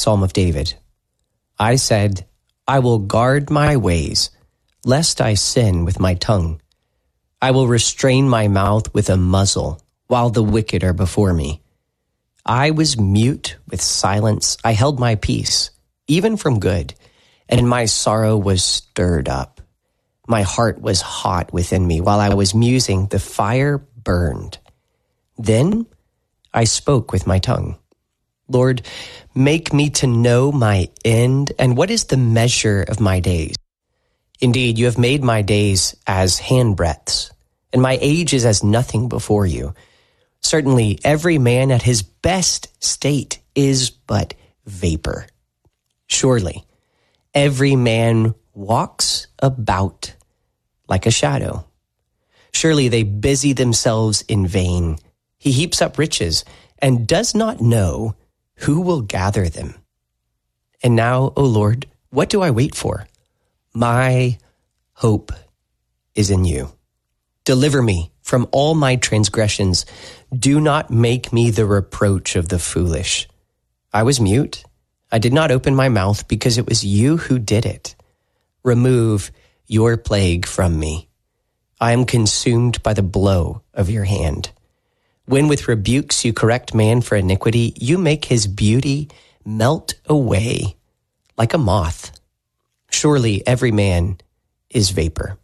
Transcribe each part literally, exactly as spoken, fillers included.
Psalm of David. I said, I will guard my ways, lest I sin with my tongue. I will restrain my mouth with a muzzle, while the wicked are before me. I was mute with silence. I held my peace, even from good, and my sorrow was stirred up. My heart was hot within me. While I was musing, the fire burned. Then I spoke with my tongue. Lord, make me to know my end, and what is the measure of my days? Indeed, you have made my days as handbreadths, and my age is as nothing before you. Certainly, every man at his best state is but vapor. Surely, every man walks about like a shadow. Surely they busy themselves in vain. He heaps up riches and does not know who will gather them. And now, O Lord, what do I wait for? My hope is in you. Deliver me from all my transgressions. Do not make me the reproach of the foolish. I was mute. I did not open my mouth because it was you who did it. Remove your plague from me. I am consumed by the blow of your hand. When with rebukes you correct man for iniquity, you make his beauty melt away like a moth. Surely every man is vapor.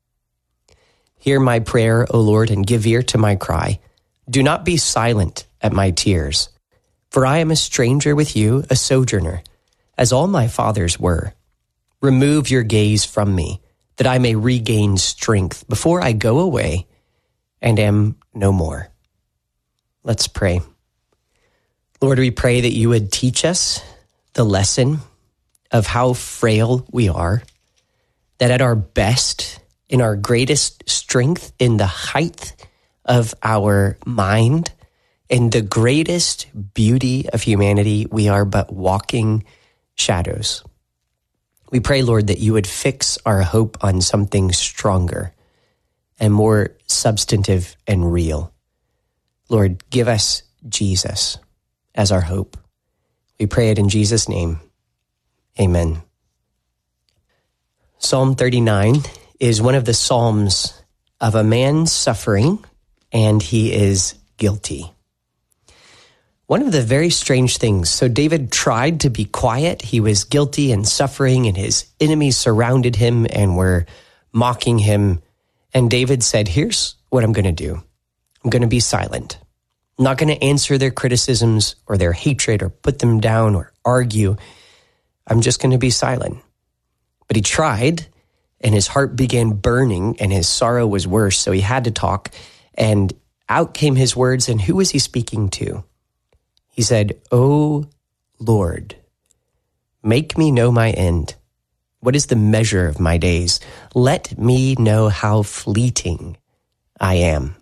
Hear my prayer, O Lord, and give ear to my cry. Do not be silent at my tears, for I am a stranger with you, a sojourner, as all my fathers were. Remove your gaze from me, that I may regain strength before I go away and am no more. Let's pray. Lord, we pray that you would teach us the lesson of how frail we are, that at our best, in our greatest strength, in the height of our mind, in the greatest beauty of humanity, we are but walking shadows. We pray, Lord, that you would fix our hope on something stronger and more substantive and real. Lord, give us Jesus as our hope. We pray it in Jesus' name. Amen. Psalm thirty-nine is one of the psalms of a man suffering, and he is guilty. One of the very strange things, so David tried to be quiet. He was guilty and suffering, and his enemies surrounded him and were mocking him. And David said, here's what I'm going to do. I'm going to be silent. I'm not going to answer their criticisms or their hatred or put them down or argue. I'm just going to be silent. But he tried, and his heart began burning, and his sorrow was worse, so he had to talk. And out came his words, and who was he speaking to? He said, O Lord, make me know my end. What is the measure of my days? Let me know how fleeting I am.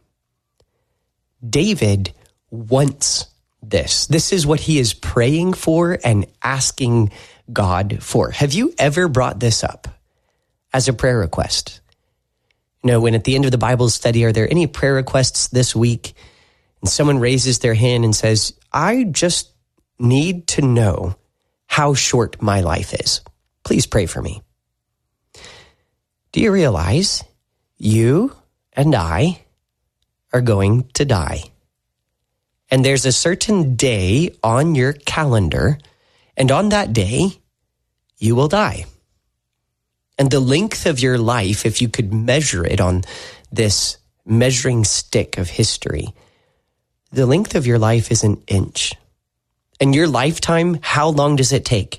David wants this. This is what he is praying for and asking God for. Have you ever brought this up as a prayer request? You know, when at the end of the Bible study, are there any prayer requests this week? And someone raises their hand and says, I just need to know how short my life is. Please pray for me. Do you realize you and I are going to die? And there's a certain day on your calendar, and on that day, you will die. And the length of your life, if you could measure it on this measuring stick of history, the length of your life is an inch. And your lifetime, how long does it take?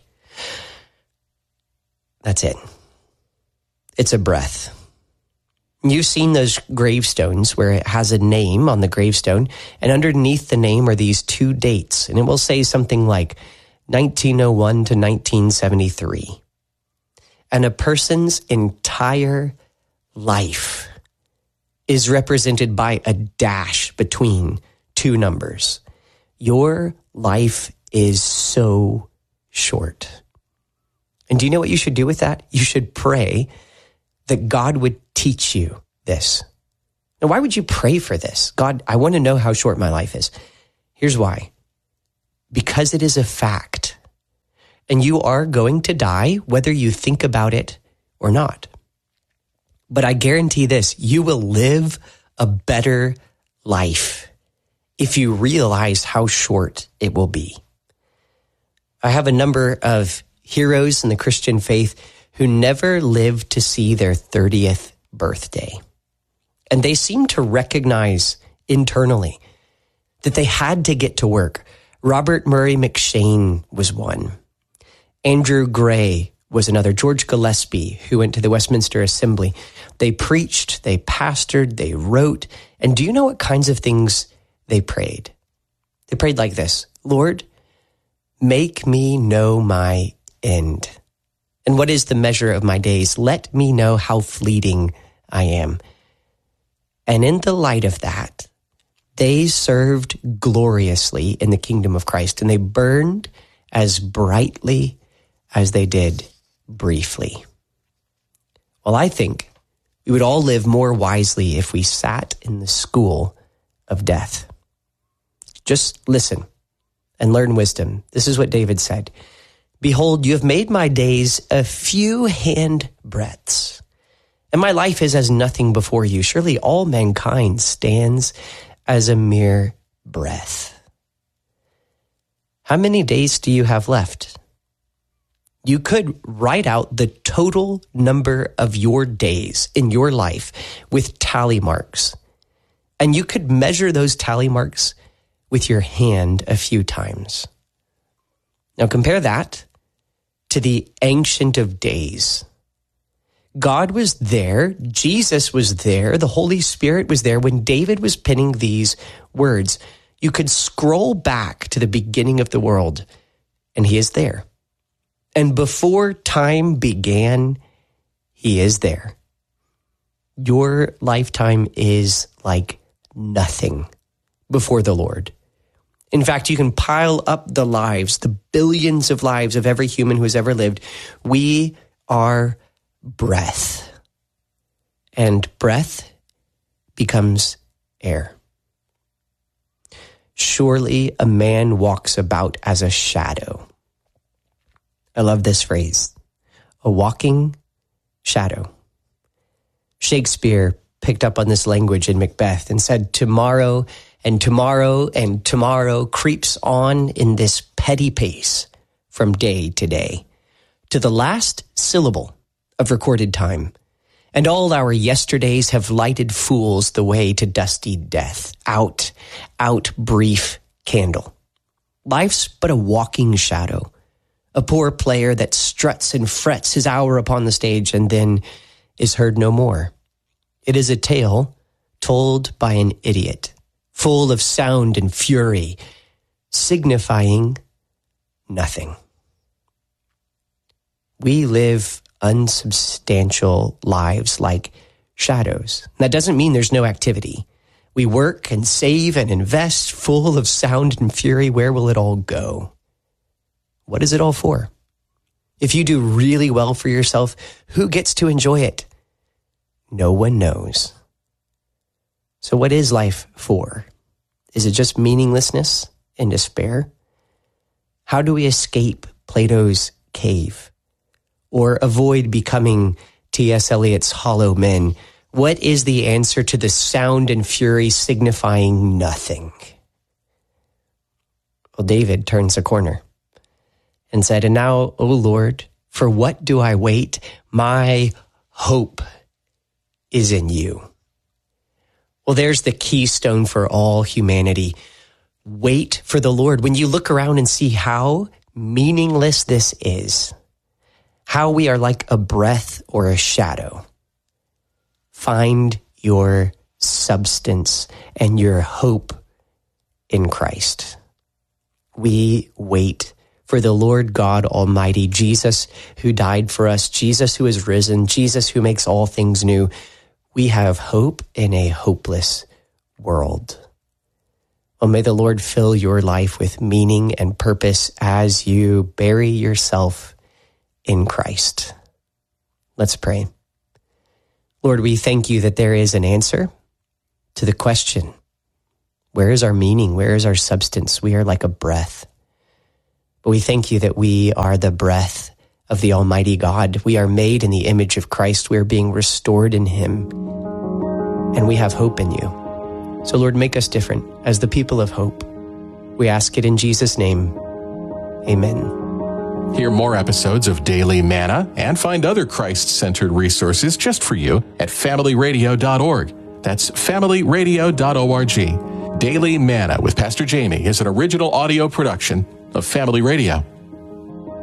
That's it. It's a breath. You've seen those gravestones where it has a name on the gravestone, and underneath the name are these two dates, and it will say something like nineteen oh one to nineteen seventy-three. And a person's entire life is represented by a dash between two numbers. Your life is so short. And do you know what you should do with that? You should pray that God would teach you this. Now, why would you pray for this? God, I want to know how short my life is. Here's why. Because it is a fact. and you are going to die whether you think about it or not. But I guarantee this, you will live a better life if you realize how short it will be. I have a number of heroes in the Christian faith who never lived to see their thirtieth birthday. And they seem to recognize internally that they had to get to work. Robert Murray McShane was one. Andrew Gray was another. George Gillespie, who went to the Westminster Assembly. They preached, they pastored, they wrote. And do you know what kinds of things they prayed? They prayed like this: Lord, make me know my end. And what is the measure of my days? Let me know how fleeting I am. And in the light of that, they served gloriously in the kingdom of Christ, and they burned as brightly as they did briefly. Well, I think we would all live more wisely if we sat in the school of death. Just listen and learn wisdom. This is what David said: Behold, you have made my days a few hand breadths, and my life is as nothing before you. Surely all mankind stands as a mere breath. How many days do you have left? You could write out the total number of your days in your life with tally marks, and you could measure those tally marks with your hand a few times. Now compare that to the Ancient of Days. God was there, Jesus was there, the Holy Spirit was there when David was penning these words. You could scroll back to the beginning of the world, and he is there. And before time began, he is there. Your lifetime is like nothing before the Lord. In fact, you can pile up the lives, the billions of lives of every human who has ever lived. We are breath, and breath becomes air. Surely a man walks about as a shadow. I love this phrase, a walking shadow. Shakespeare picked up on this language in Macbeth and said, tomorrow and tomorrow and tomorrow creeps on in this petty pace from day to day, to the last syllable of recorded time. And all our yesterdays have lighted fools the way to dusty death. Out, out, brief candle. Life's but a walking shadow, a poor player that struts and frets his hour upon the stage and then is heard no more. It is a tale told by an idiot, full of sound and fury, signifying nothing. We live unsubstantial lives like shadows. That doesn't mean there's no activity. We work and save and invest, full of sound and fury. Where will it all go? What is it all for? If you do really well for yourself, who gets to enjoy it? No one knows. So what is life for? Is it just meaninglessness and despair? How do we escape Plato's cave or avoid becoming T S Eliot's hollow men? What is the answer to the sound and fury signifying nothing? Well, David turns a corner and said, and now, O Lord, for what do I wait? My hope is in you. Well, there's the keystone for all humanity. Wait for the Lord. When you look around and see how meaningless this is, how we are like a breath or a shadow, find your substance and your hope in Christ. We wait for the Lord God Almighty, Jesus who died for us, Jesus who is risen, Jesus who makes all things new. We have hope in a hopeless world. Well, may the Lord fill your life with meaning and purpose as you bury yourself in Christ. Let's pray. Lord, we thank you that there is an answer to the question, where is our meaning? Where is our substance? We are like a breath. But we thank you that we are the breath of the Almighty God. We are made in the image of Christ. We are being restored in him. And we have hope in you. So Lord, make us different as the people of hope. We ask it in Jesus' name. Amen. Hear more episodes of Daily Manna and find other Christ-centered resources just for you at family radio dot org. That's family radio dot org. Daily Manna with Pastor Jamie is an original audio production of Family Radio.